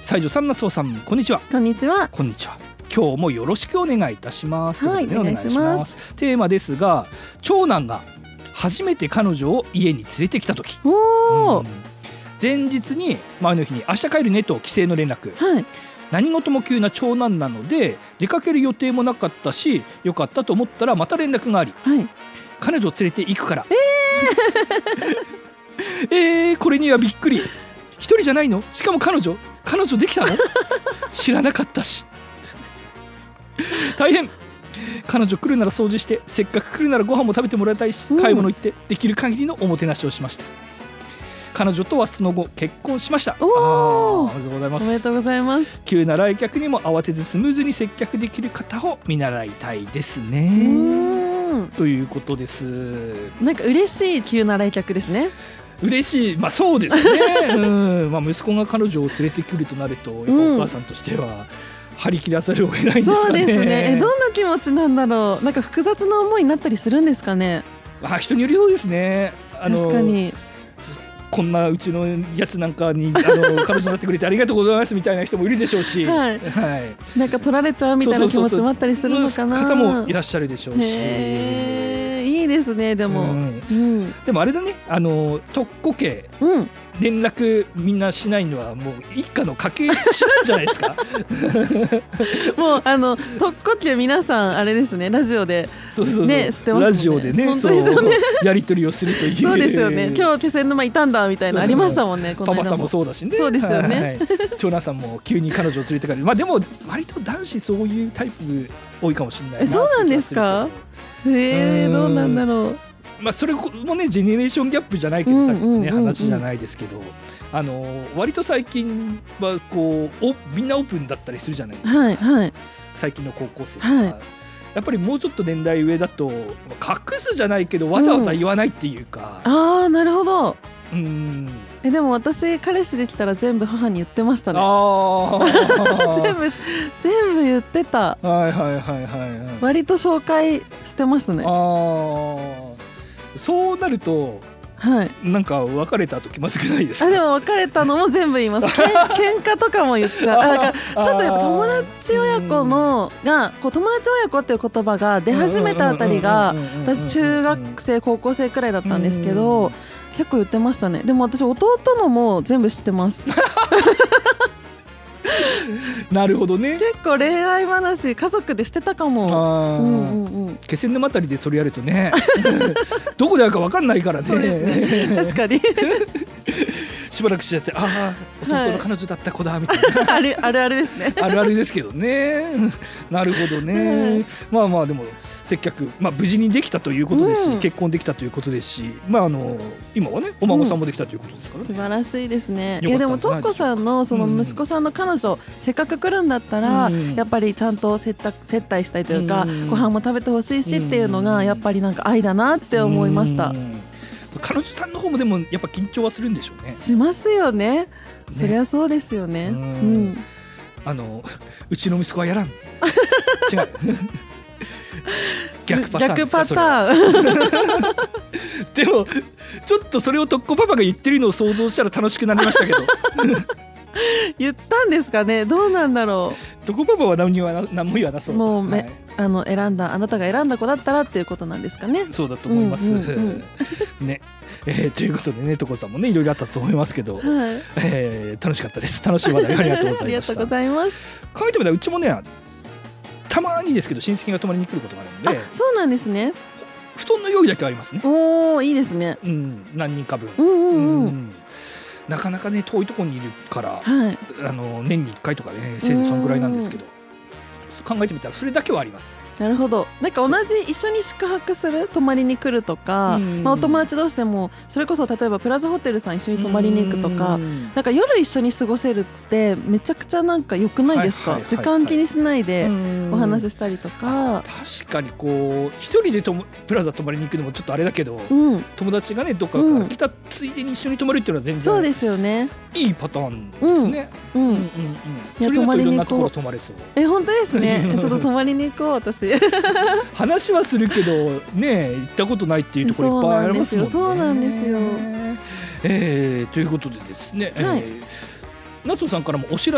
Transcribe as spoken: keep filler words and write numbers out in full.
西条さん、夏尾さん、こんにちは。 こんにちは。 こんにちは。今日もよろしくお願いいたします。 はい、 ということで、 お願いします。 テーマですが、長男が初めて彼女を家に連れてきた時、 おー、 うん前日に前の日に明日帰るねと帰省の連絡、 はい、何事も急な長男なので出かける予定もなかったし、よかったと思ったらまた連絡があり、 はい、 彼女を連れて行くから、えー、えー、これにはびっくり。一人じゃないの？しかも彼女彼女できたの？知らなかったし大変。彼女来るなら掃除して、せっかく来るならご飯も食べてもらいたいし、 うん、 買い物行ってできる限りのおもてなしをしました。彼女とはその後結婚しました。 おー、 あー、おめでとうございます。 おめでとうございます。 急な来客にも慌てずスムーズに接客できる方を見習いたいですうね、 ーん、 ということです。 なんか嬉しい急な来客ですね。 嬉しい、まあそうですね、うんまあ、息子が彼女を連れてくるとなると、やっぱお母さんとしては張り切らざるを得ないんですかね。 そうですね。え、どんな気持ちなんだろう。なんか複雑な思いになったりするんですかね。 あ、人によりそうですね。あの確かに。 こんなうちのやつなんかにあの彼女になってくれてありがとうございますみたいな人もいるでしょうし、 はいはい、 なんか取られちゃうみたいな気持ちもあったりするのかな。 方もいらっしゃるでしょうし、 へー、いいですね。でも、 うんうん、 でもあれだね、あの特攻系、 うん、 連絡みんなしないのはもう一家の家計しないんじゃないですか。 もうあの特攻系皆さんあれですね、ラジオでそうそうそう、 ね、知ってますもんね。 ラジオでね、 本当ですよね。 そうやり取りをするという。 そうですよね。今日気仙沼いたんだみたいなありましたもんね。この間もパパさんもそうだしね。 そうですよね。 はい、長男さんも急に彼女を連れて帰る。まあでも割と男子そういうタイプ多いかもしれないな。 そうなんですか。へえ、どうなんだろう。 まあそれもねジェネレーションギャップじゃないけど、さっきのね話じゃないですけど、あの割と最近はこうおみんなオープンだったりするじゃないですか。 はいはい。 最近の高校生とか、 はい、 やっぱりもうちょっと年代上だと隠すじゃないけどわざわざ言わないっていうか、 うん、ああなるほど。 うん、 えでも私彼氏できたら全部母に言ってましたね。 あ全部全部言ってた。 はいはいはいはい、はい、 割と紹介してますね。 あそうなると、 はい、 なんか別れた後気まずくないですか。 あでも別れたのも全部言います。けん喧嘩とかも言っちゃう。なんかちょっとやっぱ友達親子のがこう友達親子っていう言葉が出始めたあたりが私中学生高校生くらいだったんですけど、結構言ってましたね。でも私弟のも全部知ってます。 なるほどね。 結構恋愛話家族でしてたかも。 あ、うんうんうん、気仙沼あたりでそれやるとねどこであるか分かんないからね。 そうですね、確かにしばらくしちゃって、ああ弟の彼女だった子だみたいな、 はい、あるあるあるですね。 あるあるですけどね。なるほどね、はい、まあまあでも接客、まあ、無事にできたということですし、うん、結婚できたということですし、まあ、あの今はねお孫さんもできたということですからね、 うん、素晴らしいですね。いやでもトッコさんのその息子さんの彼女、うん、せっかく来るんだったら、うん、やっぱりちゃんと接待、接待したいというか、うん、ご飯も食べてほしいしっていうのがやっぱりなんか愛だなって思いました。うん、 彼女さんの方もでもやっぱ緊張はするんでしょうね。 しますよね。ね、そりゃそうですよね。うん、うん、 あのうちの息子はやらん違う逆パターンですか。逆パターンでもちょっとそれを特攻パパが言ってるのを想像したら楽しくなりましたけど言ったんですかね。どうなんだろう。特攻パパは何も言わなそう。 もうめ、はい、あの選んだあなたが選んだ子だったらっていうことなんですかね。 そうだと思います、うんうんうん、ね、えー、ということでね、とこさんもねいろいろあったと思いますけど、はい、えー、楽しかったです。楽しい話題ありがとうございました。 ありがとうございます。 考えてみたらうちもねたまにですけど親戚が泊まりに来ることがあるので。 あ、そうなんですね。 布団の用意だけはありますね。 おー、いいですね。 うん、何人か分、 うんうんうんうん、なかなかね遠いところにいるから、 はい、 あの年にいっかいとかねせいぜいそのぐらいなんですけど、考えてみたらそれだけはあります。 なるほど。なんか同じ一緒に宿泊する、泊まりに来るとか、まあ、お友達同士でもそれこそ例えばプラザホテルさん一緒に泊まりに行くとか、なんか夜一緒に過ごせるってめちゃくちゃなんか良くないですか。時間気にしないでお話ししたりとか。 確かにこう一人でともプラザ泊まりに行くのもちょっとあれだけど、うん、友達がねどっかから来たついでに一緒に泊まるっていうのは全然そうですよね。 いいパターンですね。うんうんうんうん。それだといろんなところ泊まれそう。 え、本当ですね。ちょっと泊まりに行こう私。 話はするけどね、行ったことないっていうところいっぱいありますもんね。 そうなんですよ。 えー、ということでですね、はい、えー、夏尾さんからもお知らせ